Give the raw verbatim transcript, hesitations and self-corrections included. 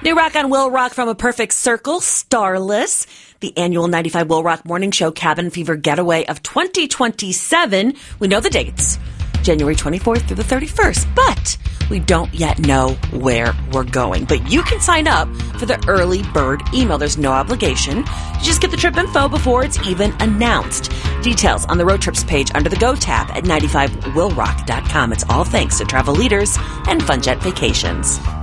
New rock on Will Rock from A Perfect Circle, Starless. The annual ninety-five Will Rock Morning Show Cabin Fever Getaway of twenty twenty-seven. We know the dates, January twenty-fourth through the thirty-first, but we don't yet know where we're going. But you can sign up for the early bird email. There's no obligation. You just get the trip info before it's even announced. Details on the road trips page under the Go tab at ninety-five will rock dot com. It's all thanks to Travel Leaders and Funjet Vacations.